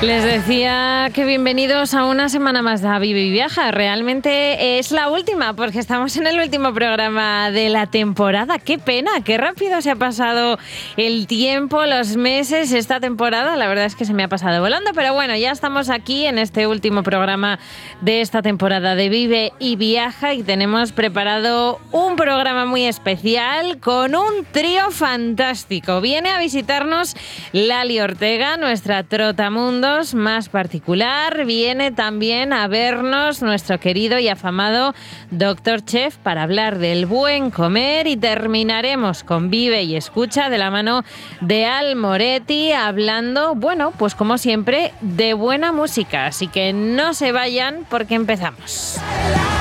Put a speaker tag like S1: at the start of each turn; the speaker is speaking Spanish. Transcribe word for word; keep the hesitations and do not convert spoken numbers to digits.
S1: Les decía que bienvenidos a una semana más de Vive y Viaja. Realmente es la última, porque estamos en el último programa de la temporada. ¡Qué pena! ¡Qué rápido se ha pasado el tiempo, los meses, esta temporada! La verdad es que se me ha pasado volando, pero bueno, ya estamos aquí en este último programa de esta temporada de Vive y Viaja y tenemos preparado un programa muy especial con un trío fantástico. Viene a visitarnos Lali Ortega, nuestra trotamundos más particular. Viene también a vernos nuestro querido y afamado doctor Chef para hablar del buen comer y terminaremos con Vive y Escucha de la mano de Al Moretti hablando, bueno, pues como siempre, de buena música. Así que no se vayan porque empezamos.